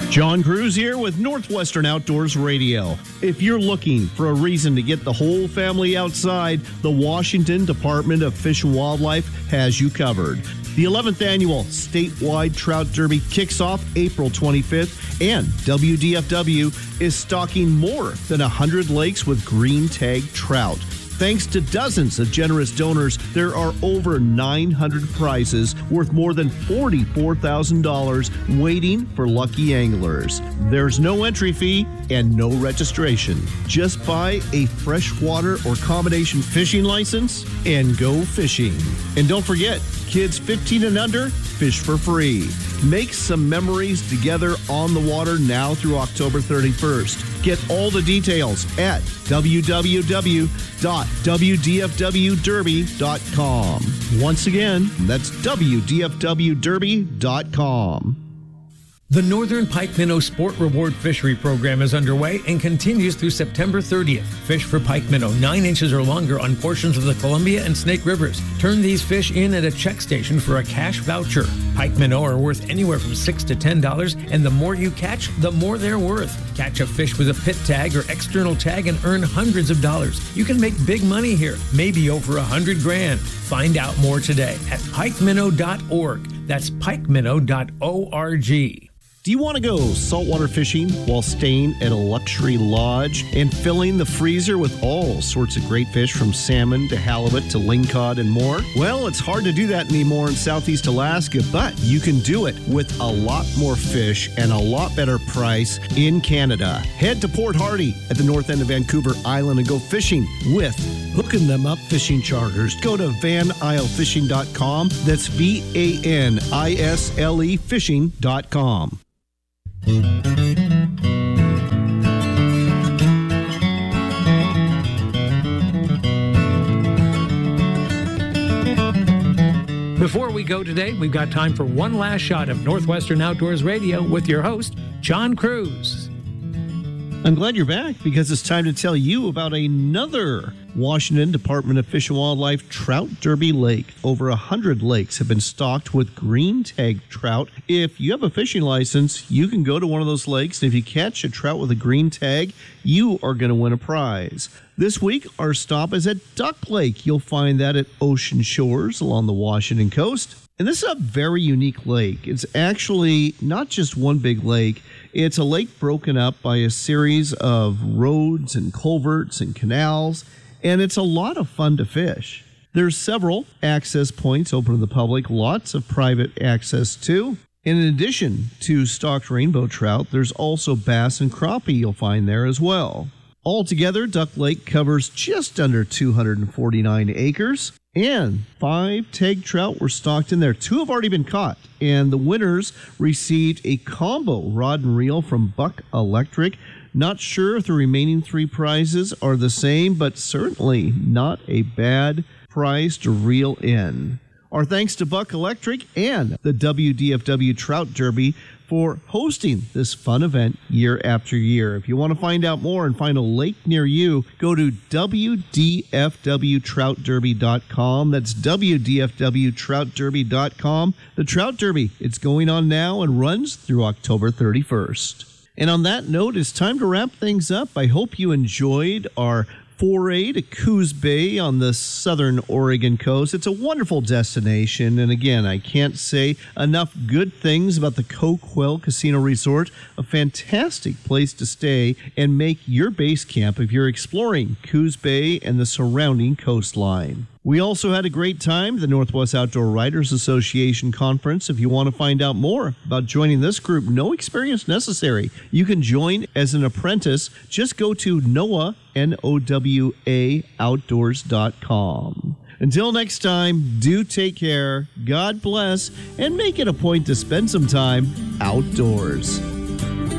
John Cruz here with Northwestern Outdoors Radio. If you're looking for a reason to get the whole family outside, the Washington Department of Fish and Wildlife has you covered. The 11th annual statewide trout derby kicks off April 25th, and WDFW is stocking more than 100 lakes with green tag trout. Thanks to dozens of generous donors, there are over 900 prizes worth more than $44,000 waiting for lucky anglers. There's no entry fee and no registration. Just buy a freshwater or combination fishing license and go fishing. And don't forget, kids 15 and under, fish for free. Make some memories together on the water now through October 31st. Get all the details at www.wdfwderby.com. Once again, that's wdfwderby.com. The Northern Pike Minnow Sport Reward Fishery Program is underway and continues through September 30th. Fish for pike minnow 9 inches or longer on portions of the Columbia and Snake Rivers. Turn these fish in at a check station for a cash voucher. Pike minnow are worth anywhere from $6 to $10, and the more you catch, the more they're worth. Catch a fish with a pit tag or external tag and earn hundreds of dollars. You can make big money here, maybe over $100,000. Find out more today at pikeminnow.org. That's pikeminnow.org. Do you want to go saltwater fishing while staying at a luxury lodge and filling the freezer with all sorts of great fish from salmon to halibut to lingcod and more? Well, it's hard to do that anymore in Southeast Alaska, but you can do it with a lot more fish and a lot better price in Canada. Head to Port Hardy at the north end of Vancouver Island and go fishing with Hooking Them Up Fishing Charters. Go to vanislefishing.com. That's VANISLE fishing.com. Before we go today, we've got time for one last shot of Northwestern Outdoors Radio with your host, John Cruz. I'm glad you're back because it's time to tell you about another Washington Department of Fish and Wildlife Trout Derby Lake. Over 100 lakes have been stocked with green tag trout. If you have a fishing license, you can go to one of those lakes, and if you catch a trout with a green tag, you are going to win a prize. This week, our stop is at Duck Lake. You'll find that at Ocean Shores along the Washington coast. And this is a very unique lake. It's actually not just one big lake. It's a lake broken up by a series of roads and culverts and canals, and it's a lot of fun to fish. There's several access points open to the public, lots of private access too. And in addition to stocked rainbow trout, there's also bass and crappie you'll find there as well. Altogether, Duck Lake covers just under 249 acres, and 5 tag trout were stocked in there. 2 have already been caught, and the winners received a combo rod and reel from Buck Electric. Not sure if the remaining 3 prizes are the same, but certainly not a bad prize to reel in. Our thanks to Buck Electric and the WDFW Trout Derby for hosting this fun event year after year. If you want to find out more and find a lake near you, go to wdfwtroutderby.com. That's wdfwtroutderby.com. The Trout Derby, it's going on now and runs through October 31st. And on that note, it's time to wrap things up. I hope you enjoyed our foray to Coos Bay on the southern Oregon coast. It's a wonderful destination, and again, I can't say enough good things about the Coquille Casino Resort, a fantastic place to stay and make your base camp if you're exploring Coos Bay and the surrounding coastline. We also had a great time at the Northwest Outdoor Writers Association Conference. If you want to find out more about joining this group, no experience necessary. You can join as an apprentice. Just go to NOWA, NOWA, outdoors.com. Until next time, do take care, God bless, and make it a point to spend some time outdoors.